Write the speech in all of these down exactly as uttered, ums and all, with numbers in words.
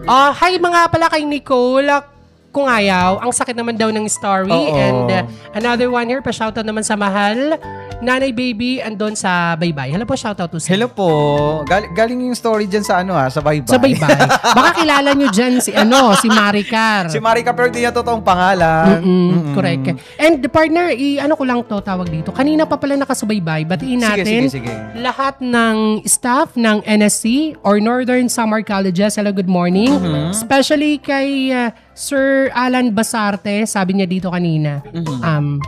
Oh, hi mga pala kay Nicole. Kung ayaw, ang sakit naman daw ng story. Oo. And uh, another one here, pa-shoutout naman sa mahal. Nanay Baby, andon sa Baybay. Hello po, shoutout to sa. Hello po. Gal- galing yung story dyan sa ano ha, sa Baybay. Sa Baybay. Baka kilala nyo dyan si ano, si Maricar. Si Maricar, pero di niya totoong pangalan. Mm-mm, Mm-mm. Correct. And the partner, i- ano ko lang to tawag dito. Kanina pa pala nakasubaybay. Batiin natin Sige, sige, sige. lahat ng staff ng N S C or Northern Samar Colleges. Hello, good morning. Mm-hmm. Especially kay uh, Sir Alan Basarte. Sabi niya dito kanina. Mm-hmm. Um,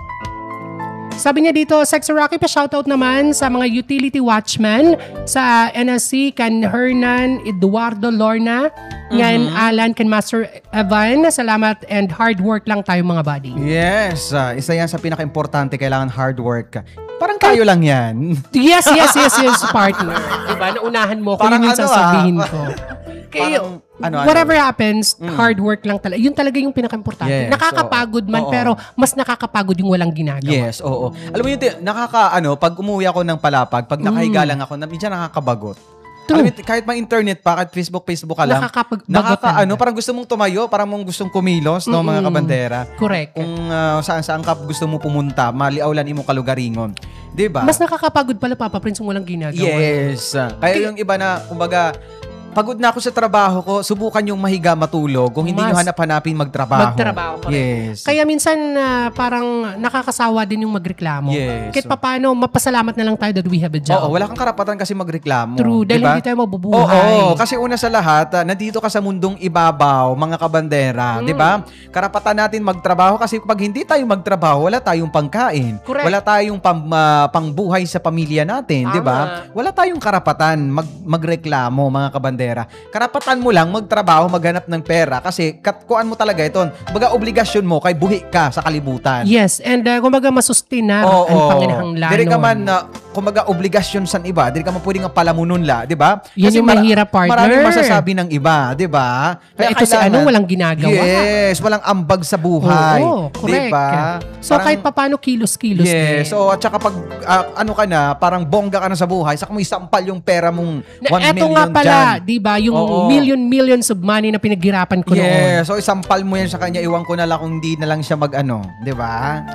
Sabi niya dito, Sexy Rocky, pa-shoutout naman sa mga utility watchmen sa N S C, kan Hernan, Eduardo Lorna, ngan Mm-hmm. Alan, kan Master Evan. Salamat and hard work lang tayo mga buddy. Yes. Uh, isa yan sa pinaka-importante. Kailangan hard work. Parang kayo lang yan. Yes, yes, yes, yes, partner. Diba? Naunahan mo ko, Parang yun yung ano, sasabihin ah. ko. Kaya, Parang, ano, ano? whatever happens, hard work lang talaga. Yun talaga yung pinaka-importante. Yes, Nakakapagod man, oo. pero mas nakakapagod yung walang ginagawa. Yes, oo. Alam mo yun, ti- nakaka, ano, pag umuwi ako ng palapag, pag nakahiga lang ako, na, minsan nakakabagot. True. Alam mo, kahit may internet pa, kahit Facebook, Facebook ka lang, Nakakapagbagot nakaka, talaga. ano, parang gusto mong tumayo, parang mong gustong kumilos, no, mga Mm-mm. kabandera. Correct. Kung uh, saan-saan ka gusto mo pumunta, maliawlan imong kalugaringon. Diba? Mas nakakapagod pala, Papa Prince, kung walang ginagawa. Yes. Kaya yung iba na, kumbaga, pagod na ako sa trabaho ko, subukan yung mahiga matulog. Kung hindi Mas- nyo hanap-hanapin, magtrabaho. Magtrabaho, correct. Yes. Kaya minsan ah, parang nakakasawa din yung magreklamo. Yes. Kahit paano, mapasalamat na lang tayo that we have a job. Oo, wala kang karapatan kasi magreklamo. True, dahil diba? hindi tayo Oo, mabubuhay. kasi una sa lahat, ah, nandito ka sa mundong ibabaw, mga kabandera, Mm. 'di ba? Karapatan natin magtrabaho kasi pag hindi tayo magtrabaho, wala tayong pangkain. Correct. Wala tayong pang, ah, pangbuhay sa pamilya natin, 'di ba? Tama. Wala tayong karapatan mag magreklamo, mga kabandera. Karapatan mo lang magtrabaho, maghanap ng pera kasi katkuan mo talaga ito. Baga obligasyon mo kay buhi ka sa kalibutan. Yes, and uh, kumbaga masustina Oo, ang panginahanglanon. Diri ka man, uh, kumbaga, obligasyon sa iba. Diri ka man pwedeng nga palamunon la, di ba? Yan yung mara- mahirap, partner. Maraming masasabi ng iba, di ba? Kaya ito si ano, walang ginagawa. Yes, walang ambag sa buhay. Oo, correct. Di ba? So Parang- kahit papano kilos-kilos Yes, din. so at saka pag ah, ano ka na, parang bongga ka na sa buhay, saka mo isampal yung pera mong Na, one eto million nga pala, dyan. di ba, yung Oo. million millions of money na pinaghirapan ko noon. Yes, so isampal mo yan sa kanya, iwan ko na lang kung hindi na lang siya mag-ano, di ba?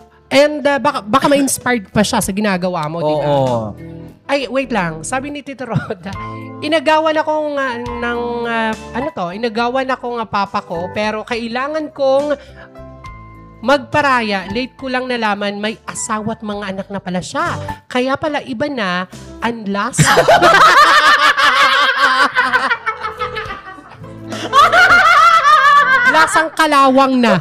And uh, baka, baka ma-inspired pa siya sa ginagawa mo, di ba? Oo. Ay, wait lang. Sabi ni Tito Roda, inagawan ako nga ng, ah, ano to, inagawan ako nga papa ko, pero kailangan kong magparaya. Late ko lang nalaman, may asawa at mga anak na pala siya. Kaya pala iba na ang lasa. Lasang kalawang na.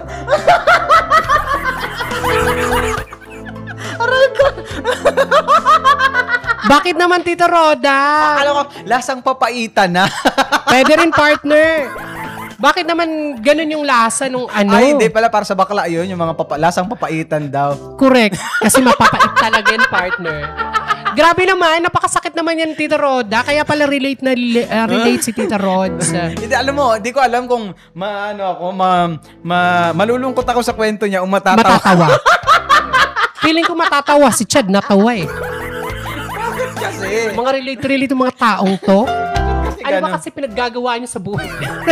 Bakit naman, Tito Roda? Alam ko, lasang papaitan na. Pwede rin, partner. Bakit naman ganun yung lasa nung ano? Ay, hindi pala para sa bakla yun, yung mga papa, lasang papaitan daw. Correct. Kasi mapapait talaga yun, partner. Grabe naman, napakasakit naman yan, Tita Roda. Kaya pala relate na uh, relate si Tita Rods. Hindi, alam mo, hindi ko alam kung maano ako, ma, ma, malulungkot ako sa kwento niya o matatawa. Matatawa. Feeling ko matatawa. Si Chad natawa eh. Kasi, Mga relate-relate yung mga taong to. kasi Ano ba ganun. kasi pinaggagawa niyo sa buhay?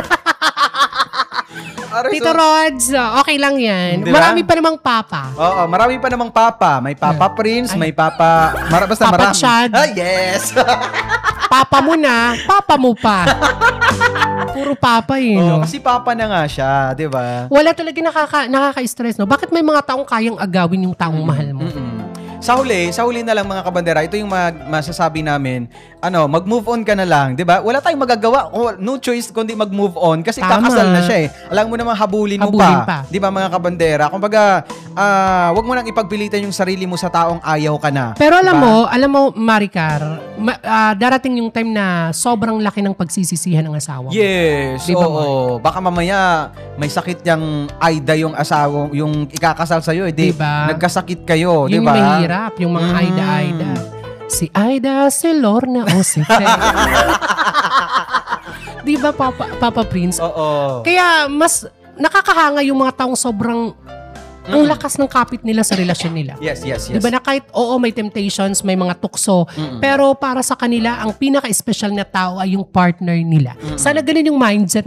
Aray, Tito so- Rods, okay lang yan. Di ba? Marami pa namang papa. Oo, marami pa namang papa. May Papa Prince, Ay. may Papa... Mara, basta Papa marami. Chad. Ah, yes! Papa mo na, papa mo pa. Puro papa eh, Oo, no? kasi papa na nga siya, di ba? Wala talaga nakaka, nakaka-stress, no? Bakit may mga taong kayang agawin yung taong mahal mo? Mm-mm. Sa huli, sa huli na lang mga kabandera, ito yung mag, masasabi namin, ano, mag-move on ka na lang, 'di ba? Wala tayong magagawa, o, no choice kundi mag-move on kasi Tama. kakasal na siya eh. Alam mo naman habulin mo Habulin pa. pa, 'di ba mga kabandera? Kumbaga, ah, wag mo nang ipagpilitan yung sarili mo sa taong ayaw ka na. Pero alam Diba? mo, alam mo, Maricar, ma- ah, darating yung time na sobrang laki ng pagsisisihan ng asawa mo. Yes, Di ba, oo. Baka mamaya may sakit yung Aida yung asawa, yung ikakasal sa'yo, eh. Di, Diba? nagkasakit kayo, di Yun ba? yung mahirap, yung mga Mm. Aida-Aida. Si Aida, si Lorna, o si Fe. Di ba, Papa, Papa Prince? Oo. Kaya mas nakakahanga yung mga taong sobrang ang lakas ng kapit nila sa relasyon nila. Yes, yes, yes. Diba na kahit oo may temptations, may mga tukso, Mm-mm. pero para sa kanila, ang pinaka-special na tao ay yung partner nila. Sana ganun yung mindset